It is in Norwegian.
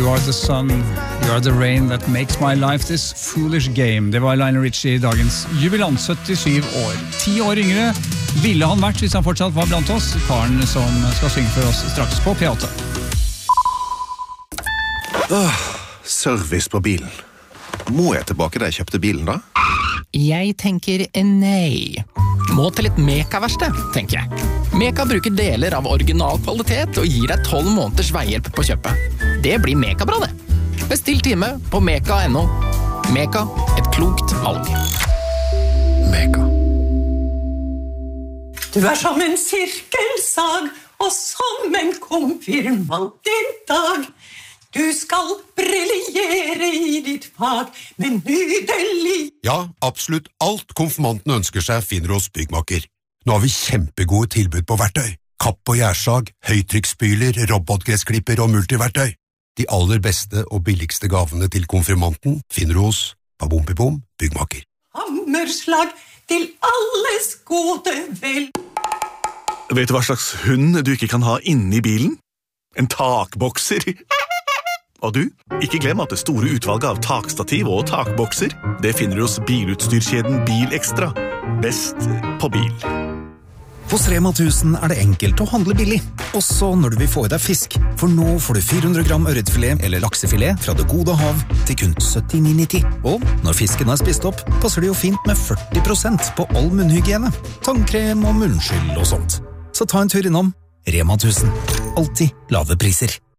You are the sun, you are the rain that makes my life this foolish game. Det var Lionel Richie I dagens jubilant, 77 år. 10 år yngre ville han vært hvis han fortsatt var blant oss. Karen som skal synge for oss straks på P8. Service på bilen. Må jeg tilbake da jeg kjøpte bilen da? Jeg tenker nei. Må til et Meka-verksted, tenker jeg. Meka bruker deler av original kvalitet og gir deg 12 måneders veihjelp på kjøpet. Det blir Meka-bra det. Bestill time på meka.no. Meka, et klokt valg. Meka. Du som en sirkelsag og som en konfirmant I dag. Du skal briljere I ditt fag med nydelig. Ja, absolutt alt konfirmanten ønsker seg finner hos Byggmaker. Nå har vi kjempegode tilbud på verktøy. Kapp og gjærsag, høytrykksspyler, robotgressklipper og multiverktøy. De aller beste og billigste gavene til konfirmanten finner du hos Babompibom Byggmaker. Hammerslag til alles gode vel. Vet du hva slags hund du ikke kan ha inne I bilen? En takbokser. Og du, ikke glem at det store utvalget av takstativ og takbokser, det finner du hos bilutstyrkjeden Bil Extra. Best på bil. Hos Rema 1000 det enkelt å handle billig, også når du vil få I deg fisk. For nå får du 400 gram ørretfilet eller laksefilet fra det gode hav til kun 79,90. Og når fisken spist opp, passer det jo fint med 40% på all munnhygiene, tannkrem og munnskyld og sånt. Så ta en tur innom Rema 1000. Alltid lave priser.